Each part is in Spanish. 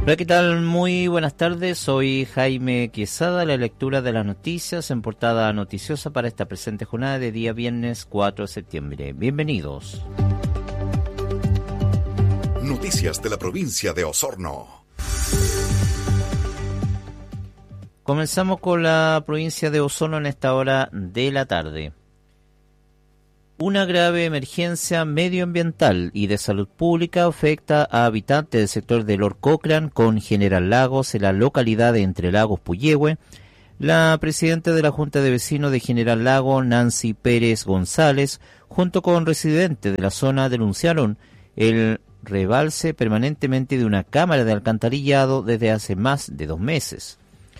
Hola, ¿qué tal? Muy buenas tardes, soy Jaime Quesada, la lectura de las noticias en portada noticiosa para esta presente jornada de día viernes 4 de septiembre. Bienvenidos. Noticias de la provincia de Osorno. Comenzamos con la provincia de Osorno en esta hora de la tarde. Una grave emergencia medioambiental y de salud pública afecta a habitantes del sector de Lord Cochrane con General Lagos en la localidad de Entre Lagos, Puyehue. La presidenta de la Junta de Vecinos de General Lagos, Nancy Pérez González, junto con residentes de la zona, denunciaron el rebalse permanentemente de una cámara de alcantarillado desde hace más de 2 meses.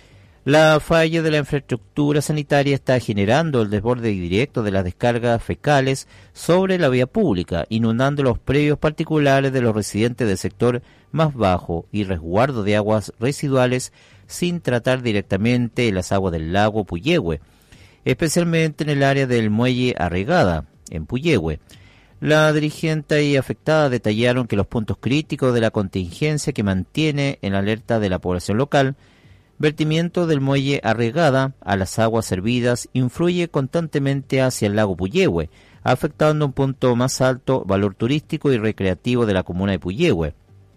La falla de la infraestructura sanitaria está generando el desborde directo de las descargas fecales sobre la vía pública, inundando los predios particulares de los residentes del sector más bajo y resguardo de aguas residuales sin tratar directamente las aguas del lago Puyehue, especialmente en el área del muelle Arregada, en Puyehue. La dirigente y afectada detallaron que los puntos críticos de la contingencia que mantiene en alerta de la población local, vertimiento del muelle Arregada a las aguas servidas influye constantemente hacia el lago Puyehue, afectando un punto más alto valor turístico y recreativo de la comuna de Puyehue.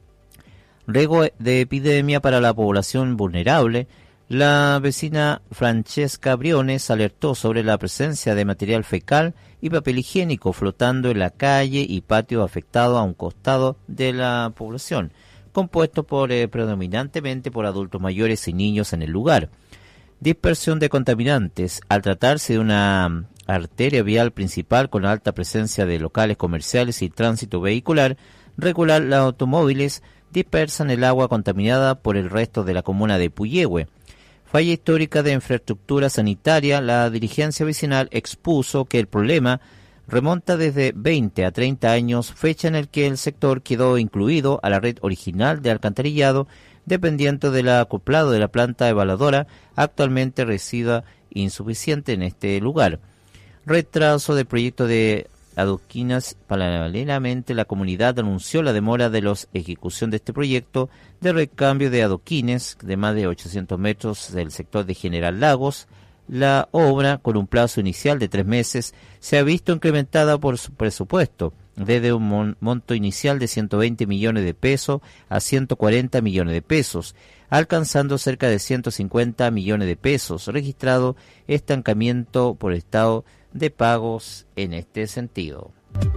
Riesgo de epidemia para la población vulnerable. La vecina Francesca Briones alertó sobre la presencia de material fecal y papel higiénico flotando en la calle y patio afectado a un costado de la población, compuesto predominantemente por adultos mayores y niños en el lugar. Dispersión de contaminantes. Al tratarse de una arteria vial principal con alta presencia de locales comerciales y tránsito vehicular, regular los automóviles dispersan el agua contaminada por el resto de la comuna de Puyehue. Falla histórica de infraestructura sanitaria. La dirigencia vecinal expuso que el problema remonta desde 20 a 30 años, fecha en el que el sector quedó incluido a la red original de alcantarillado, dependiente del acoplado de la planta evaluadora, actualmente resida insuficiente en este lugar. Retraso del proyecto de adoquinas. Paralelamente, la comunidad anunció la demora de la ejecución de este proyecto de recambio de adoquines de más de 800 metros del sector de General Lagos. La obra, con un plazo inicial de 3 meses, se ha visto incrementada por su presupuesto, desde un monto inicial de 120 millones de pesos a 140 millones de pesos, alcanzando cerca de 150 millones de pesos, registrado estancamiento por estado de pagos en este sentido.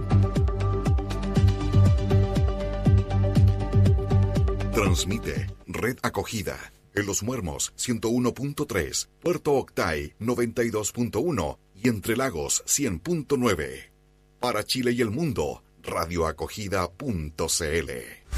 Transmite Red Acogida. En Los Muermos 101.3, Puerto Octay 92.1 y Entre Lagos 100.9. Para Chile y el mundo, radioacogida.cl.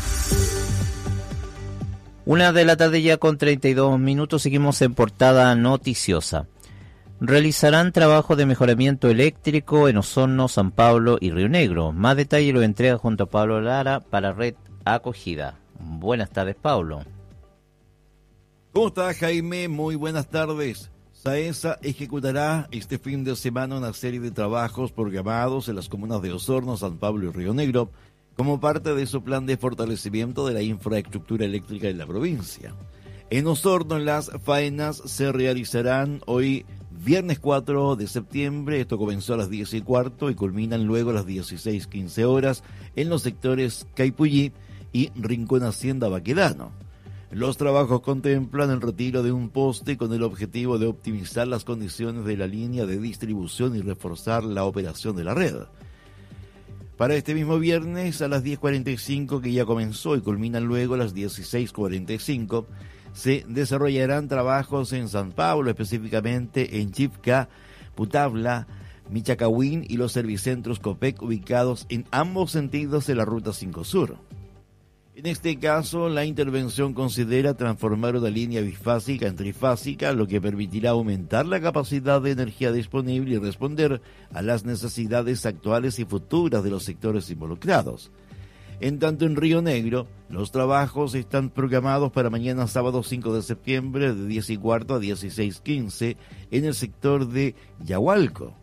1 de la tarde ya con 32 minutos, seguimos en portada noticiosa. Realizarán trabajo de mejoramiento eléctrico en Osorno, San Pablo y Río Negro. Más detalle lo entrega junto a Pablo Lara para Red Acogida. Buenas tardes, Pablo. ¿Cómo está, Jaime? Muy buenas tardes. SAESA ejecutará este fin de semana una serie de trabajos programados en las comunas de Osorno, San Pablo y Río Negro como parte de su plan de fortalecimiento de la infraestructura eléctrica en la provincia. En Osorno, las faenas se realizarán hoy, viernes 4 de septiembre. Esto comenzó a las 10:15 y culminan luego a las 16:15 horas en los sectores Caipuyí y Rincón Hacienda Baquedano. Los trabajos contemplan el retiro de un poste con el objetivo de optimizar las condiciones de la línea de distribución y reforzar la operación de la red. Para este mismo viernes a las 10:45, que ya comenzó y culminan luego a las 16:45, se desarrollarán trabajos en San Pablo, específicamente en Chipca, Putabla, Michacahuín y los servicentros Copec ubicados en ambos sentidos de la Ruta 5 Sur. En este caso, la intervención considera transformar una línea bifásica en trifásica, lo que permitirá aumentar la capacidad de energía disponible y responder a las necesidades actuales y futuras de los sectores involucrados. En tanto, en Río Negro, los trabajos están programados para mañana sábado 5 de septiembre de 10:15 a 16:15 en el sector de Yahualco.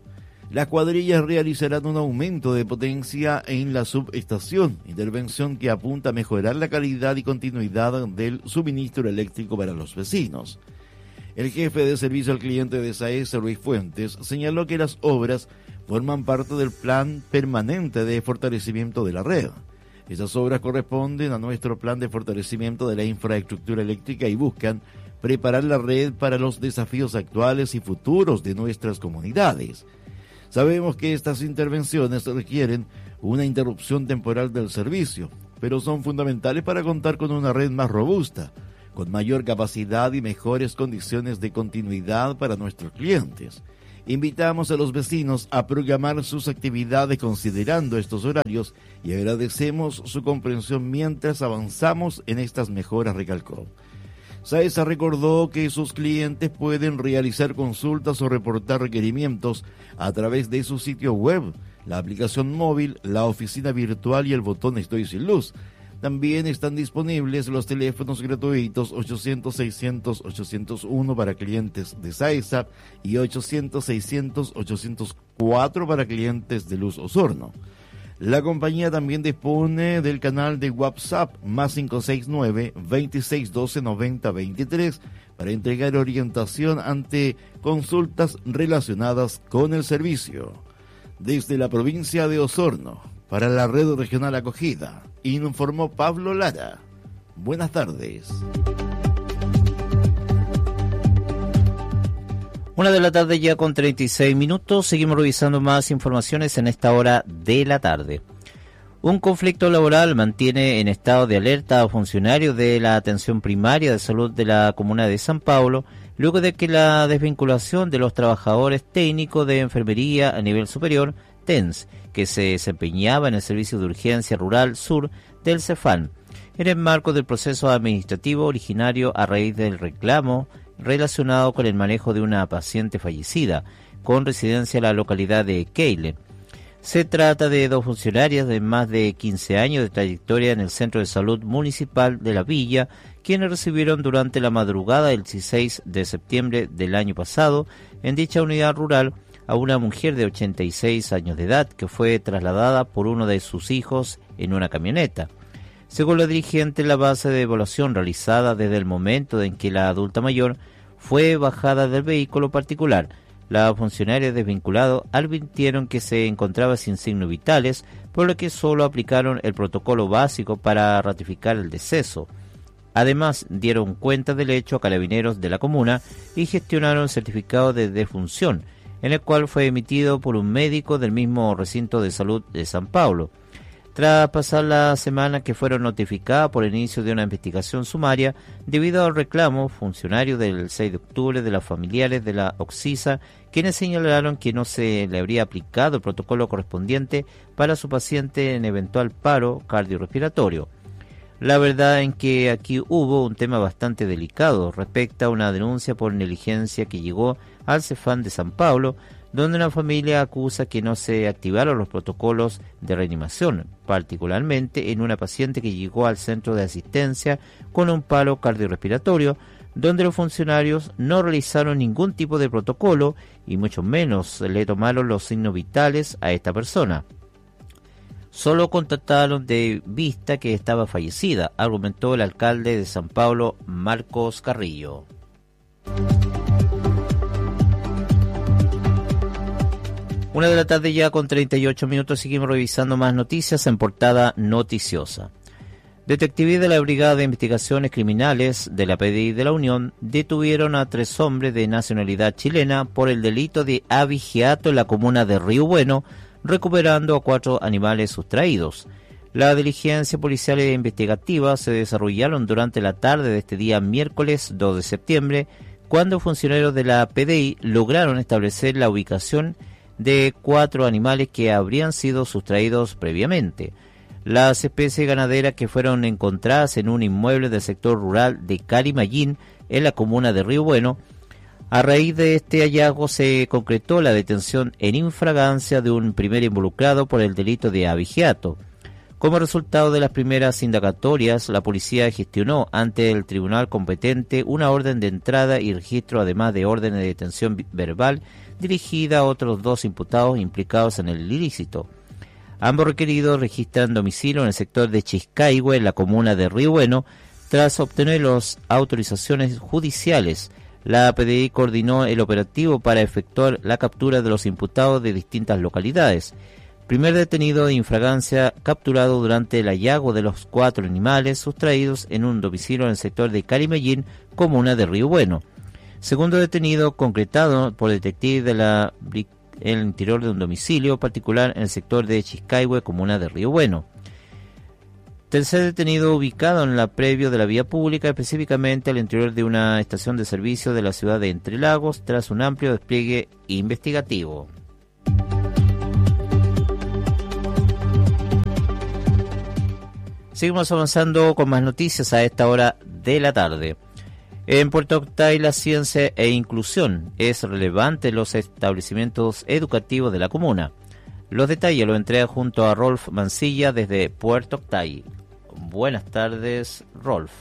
Las cuadrillas realizarán un aumento de potencia en la subestación, intervención que apunta a mejorar la calidad y continuidad del suministro eléctrico para los vecinos. El jefe de servicio al cliente de SAESA, Luis Fuentes, señaló que las obras forman parte del plan permanente de fortalecimiento de la red. Esas obras corresponden a nuestro plan de fortalecimiento de la infraestructura eléctrica y buscan preparar la red para los desafíos actuales y futuros de nuestras comunidades. Sabemos que estas intervenciones requieren una interrupción temporal del servicio, pero son fundamentales para contar con una red más robusta, con mayor capacidad y mejores condiciones de continuidad para nuestros clientes. Invitamos a los vecinos a programar sus actividades considerando estos horarios y agradecemos su comprensión mientras avanzamos en estas mejoras, recalcó. SAESA recordó que sus clientes pueden realizar consultas o reportar requerimientos a través de su sitio web, la aplicación móvil, la oficina virtual y el botón Estoy sin luz. También están disponibles los teléfonos gratuitos 800-600-801 para clientes de SAESA y 800-600-804 para clientes de Luz Osorno. La compañía también dispone del canal de WhatsApp más 569-2612-9023 para entregar orientación ante consultas relacionadas con el servicio. Desde la provincia de Osorno, para la Red Regional Acogida, informó Pablo Lara. Buenas tardes. 1:00 PM ya con 36 minutos. Seguimos revisando más informaciones en esta hora de la tarde. Un conflicto laboral mantiene en estado de alerta a funcionarios de la atención primaria de salud de la comuna de San Pablo, luego de que la desvinculación de los trabajadores técnicos de enfermería a nivel superior, TENS, que se desempeñaba en el Servicio de Urgencia Rural Sur del CEFAN, en el marco del proceso administrativo originario a raíz del reclamo relacionado con el manejo de una paciente fallecida, con residencia en la localidad de Keile. Se trata de dos funcionarias de más de 15 años de trayectoria en el Centro de Salud Municipal de la Villa, quienes recibieron durante la madrugada del 16 de septiembre del año pasado en dicha unidad rural a una mujer de 86 años de edad que fue trasladada por uno de sus hijos en una camioneta. Según la dirigente, la base de evaluación realizada desde el momento en que la adulta mayor fue bajada del vehículo particular, la funcionaria desvinculada advirtieron que se encontraba sin signos vitales, por lo que solo aplicaron el protocolo básico para ratificar el deceso. Además, dieron cuenta del hecho a carabineros de la comuna y gestionaron certificado de defunción, en el cual fue emitido por un médico del mismo recinto de salud de San Pablo. Tras pasar la semana que fueron notificadas por el inicio de una investigación sumaria, debido al reclamo, funcionarios del 6 de octubre de los familiares de la Oxisa, quienes señalaron que no se le habría aplicado el protocolo correspondiente para su paciente en eventual paro cardiorrespiratorio. La verdad es que aquí hubo un tema bastante delicado respecto a una denuncia por negligencia que llegó al CEFAN de San Pablo, donde una familia acusa que no se activaron los protocolos de reanimación, particularmente en una paciente que llegó al centro de asistencia con un paro cardiorrespiratorio, donde los funcionarios no realizaron ningún tipo de protocolo y mucho menos le tomaron los signos vitales a esta persona. Solo constataron de vista que estaba fallecida, argumentó el alcalde de San Pablo, Marcos Carrillo. 1:00 PM ya con 38 minutos. Seguimos revisando más noticias en portada noticiosa. Detectives de la Brigada de Investigaciones Criminales de la PDI de la Unión detuvieron a 3 hombres de nacionalidad chilena por el delito de abigeato en la comuna de Río Bueno, recuperando a 4 animales sustraídos. Las diligencias policiales e investigativas se desarrollaron durante la tarde de este día miércoles 2 de septiembre, cuando funcionarios de la PDI lograron establecer la ubicación de 4 animales que habrían sido sustraídos previamente. Las especies ganaderas que fueron encontradas en un inmueble del sector rural de Carimayín, en la comuna de Río Bueno. A raíz de este hallazgo se concretó la detención en infragancia de un primer involucrado por el delito de abigeato. Como resultado de las primeras indagatorias, la policía gestionó ante el tribunal competente una orden de entrada y registro, además de órdenes de detención verbal dirigida a otros 2 imputados implicados en el ilícito. Ambos requeridos registran domicilio en el sector de Chiscaihue, en la comuna de Río Bueno, tras obtener las autorizaciones judiciales. La PDI coordinó el operativo para efectuar la captura de los imputados de distintas localidades. Primer detenido de infragancia capturado durante el hallazgo de los 4 animales sustraídos en un domicilio en el sector de Carimellín, comuna de Río Bueno. Segundo detenido concretado por detectives de en el interior de un domicilio particular en el sector de Chiscaihue, comuna de Río Bueno. Tercer detenido ubicado en la previo de la vía pública, específicamente al interior de una estación de servicio de la ciudad de Entre Lagos, tras un amplio despliegue investigativo. Seguimos avanzando con más noticias a esta hora de la tarde. En Puerto Octay, la ciencia e inclusión es relevante en los establecimientos educativos de la comuna. Los detalles los entrega junto a Rolf Mancilla desde Puerto Octay. Buenas tardes, Rolf.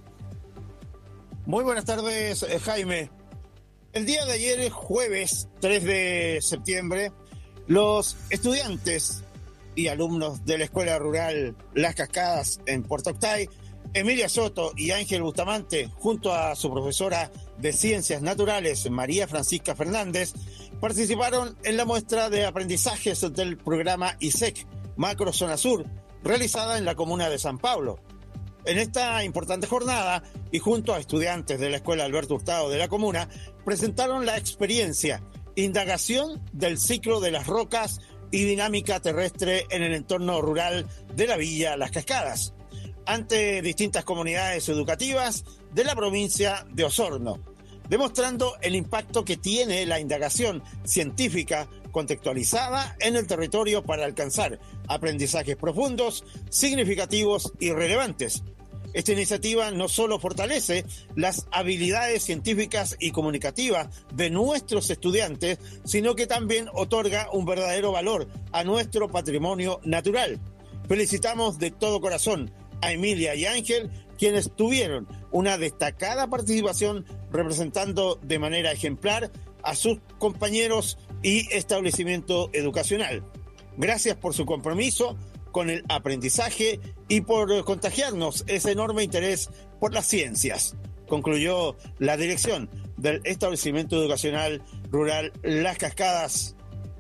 Muy buenas tardes, Jaime. El día de ayer, jueves 3 de septiembre, los estudiantes y alumnos de la Escuela Rural Las Cascadas en Puerto Octay, Emilia Soto y Ángel Bustamante, junto a su profesora de Ciencias Naturales, María Francisca Fernández, participaron en la muestra de aprendizajes del programa ISEC Macro Zona Sur, realizada en la comuna de San Pablo. En esta importante jornada, y junto a estudiantes de la Escuela Alberto Hurtado de la comuna, presentaron la experiencia Indagación del ciclo de las rocas y dinámica terrestre en el entorno rural de la villa Las Cascadas, ante distintas comunidades educativas de la provincia de Osorno, demostrando el impacto que tiene la indagación científica contextualizada en el territorio para alcanzar aprendizajes profundos, significativos y relevantes. Esta iniciativa no solo fortalece las habilidades científicas y comunicativas de nuestros estudiantes, sino que también otorga un verdadero valor a nuestro patrimonio natural. Felicitamos de todo corazón a Emilia y Ángel, quienes tuvieron una destacada participación representando de manera ejemplar a sus compañeros y establecimiento educacional. Gracias por su compromiso con el aprendizaje y por contagiarnos ese enorme interés por las ciencias, concluyó la dirección del establecimiento educacional rural Las Cascadas.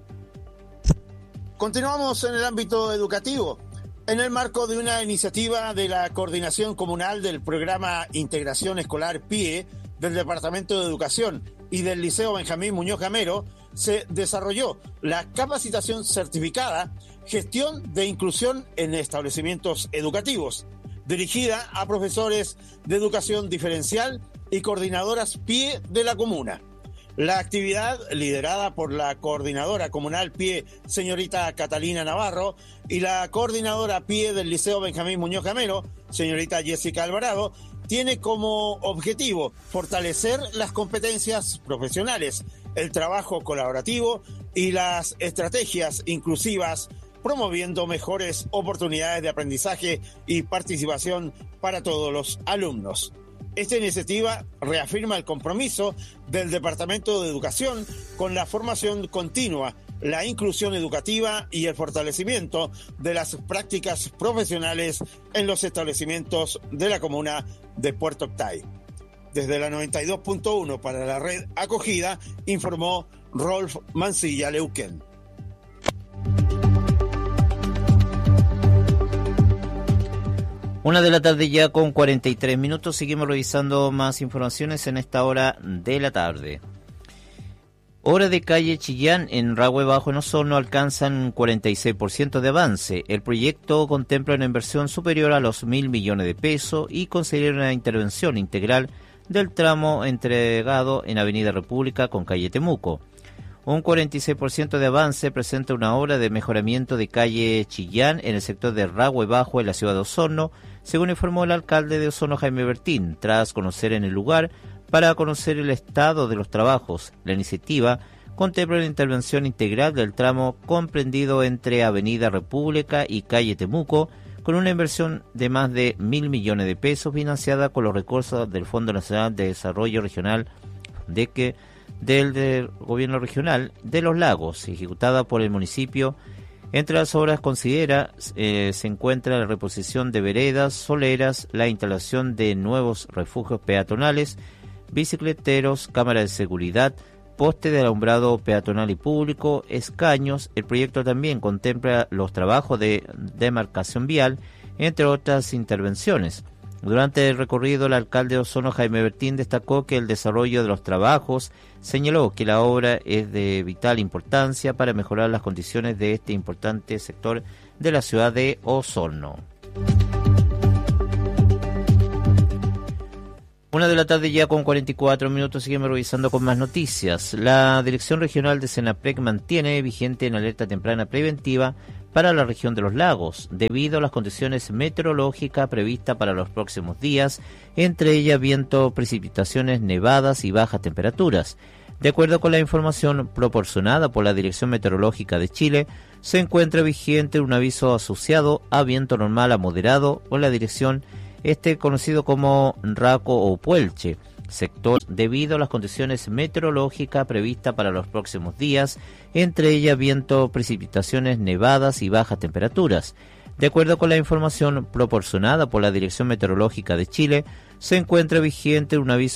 Continuamos en el ámbito educativo. En el marco de una iniciativa de la Coordinación Comunal del Programa Integración Escolar PIE del Departamento de Educación y del Liceo Benjamín Muñoz Gamero, se desarrolló la capacitación certificada Gestión de Inclusión en Establecimientos Educativos, dirigida a profesores de educación diferencial y coordinadoras PIE de la comuna. La actividad, liderada por la coordinadora comunal PIE, señorita Catalina Navarro, y la coordinadora PIE del Liceo Benjamín Muñoz Gamero, señorita Jessica Alvarado, tiene como objetivo fortalecer las competencias profesionales, el trabajo colaborativo y las estrategias inclusivas, promoviendo mejores oportunidades de aprendizaje y participación para todos los alumnos. Esta iniciativa reafirma el compromiso del Departamento de Educación con la formación continua, la inclusión educativa y el fortalecimiento de las prácticas profesionales en los establecimientos de la comuna de Puerto Octay. Desde la 92.1 para la red Acogida, informó Rolf Mancilla Leuquén. Una de la tarde ya con 43 minutos. Seguimos revisando más informaciones en esta hora de la tarde. Obras de calle Chillán en Rahue Bajo en Osorno alcanzan 46% de avance. El proyecto contempla una inversión superior a los 1.000 millones de pesos y considera una intervención integral del tramo entregado en Avenida República con calle Temuco. Un 46% de avance presenta una obra de mejoramiento de calle Chillán en el sector de Rahue Bajo en la ciudad de Osorno, según informó el alcalde de Osorno, Jaime Bertín, tras conocer en el lugar para conocer el estado de los trabajos. La iniciativa contempla una intervención integral del tramo comprendido entre Avenida República y calle Temuco, con una inversión de más de 1.000 millones de pesos financiada con los recursos del Fondo Nacional de Desarrollo Regional del Gobierno Regional de Los Lagos, ejecutada por el municipio. Entre las obras se encuentra la reposición de veredas, soleras, la instalación de nuevos refugios peatonales, bicicleteros, cámaras de seguridad, poste de alumbrado peatonal y público, escaños. El proyecto también contempla los trabajos de demarcación vial, entre otras intervenciones. Durante el recorrido, el alcalde de Osorno, Jaime Bertín, destacó que el desarrollo de los trabajos señaló que la obra es de vital importancia para mejorar las condiciones de este importante sector de la ciudad de Osorno. 1 de la tarde ya con 44 minutos, seguimos revisando con más noticias. La Dirección Regional de Senaprec mantiene vigente en alerta temprana preventiva para la región de los lagos, debido a las condiciones meteorológicas previstas para los próximos días, entre ellas viento, precipitaciones, nevadas y bajas temperaturas. De acuerdo con la información proporcionada por la Dirección Meteorológica de Chile, se encuentra vigente un aviso asociado a viento normal a moderado con la dirección conocido como Raco o Puelche, sector debido a las condiciones meteorológicas previstas para los próximos días, entre ellas viento, precipitaciones, nevadas y bajas temperaturas. De acuerdo con la información proporcionada por la Dirección Meteorológica de Chile, se encuentra vigente un aviso